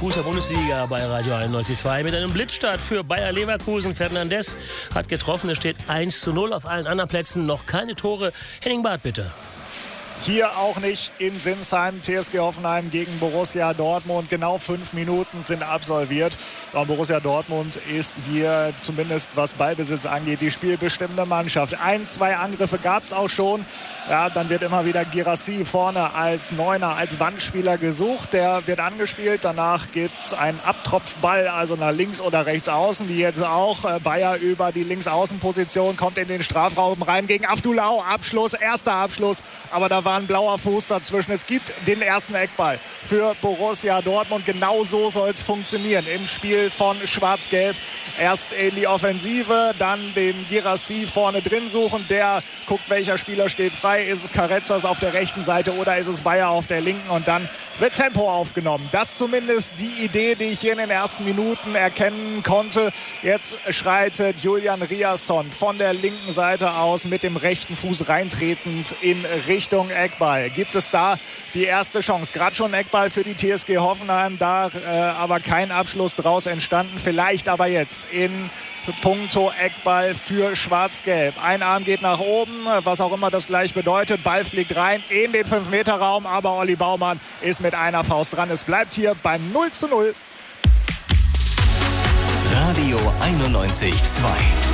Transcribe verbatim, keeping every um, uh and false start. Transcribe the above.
Fußball-Bundesliga bei Radio einundneunzig Komma zwei mit einem Blitzstart für Bayer Leverkusen. Fernandes hat getroffen, es steht eins zu null. Auf allen anderen Plätzen noch keine Tore. Henning Barth, bitte. Hier auch nicht in Sinsheim. T S G Hoffenheim gegen Borussia Dortmund. Genau fünf Minuten sind absolviert. Und Borussia Dortmund ist hier zumindest, was Ballbesitz angeht, die spielbestimmende Mannschaft. Ein, zwei Angriffe gab es auch schon. Ja, dann wird immer wieder Guirassy vorne als Neuner, als Wandspieler gesucht. Der wird angespielt. Danach gibt es einen Abtropfball, also nach links oder rechts außen, wie jetzt auch. Bayer über die Linksaußenposition kommt in den Strafraum rein gegen Abdulau. Abschluss, erster Abschluss. Aber da war ein blauer Fuß dazwischen. Es gibt den ersten Eckball für Borussia Dortmund. Genau so soll es funktionieren im Spiel von Schwarz-Gelb. Erst in die Offensive, dann den Guirassy vorne drin suchen. Der guckt, welcher Spieler steht frei. Ist es Carrezzas auf der rechten Seite oder ist es Bayer auf der linken? Und dann wird Tempo aufgenommen. Das ist zumindest die Idee, die ich hier in den ersten Minuten erkennen konnte. Jetzt schreitet Julian Riasson von der linken Seite aus mit dem rechten Fuß reintretend in Richtung Eckball. Gibt es da die erste Chance? Gerade schon Eckball für die T S G Hoffenheim, da äh, aber kein Abschluss draus entstanden. Vielleicht aber jetzt in puncto Eckball für Schwarz-Gelb. Ein Arm geht nach oben, was auch immer das gleich bedeutet. Ball fliegt rein in den fünf Meter Raum, aber Olli Baumann ist mit einer Faust dran. Es bleibt hier beim null zu null. Radio einundneunzig Komma zwei.